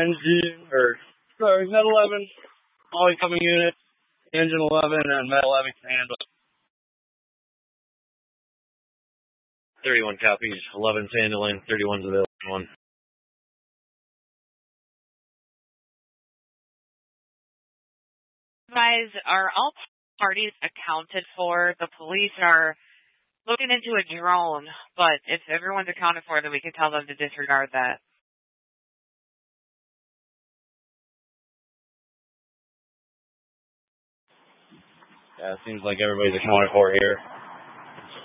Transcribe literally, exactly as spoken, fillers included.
engine, or, sorry, Med eleven, all incoming units, engine eleven, and Med eleven can handle it. thirty-one copies, eleven's handling, thirty-one's available. One. Guys, are all parties accounted for? The police are looking into a drone, but if everyone's accounted for, then we can tell them to disregard that. Yeah, it seems like everybody's accounted for here.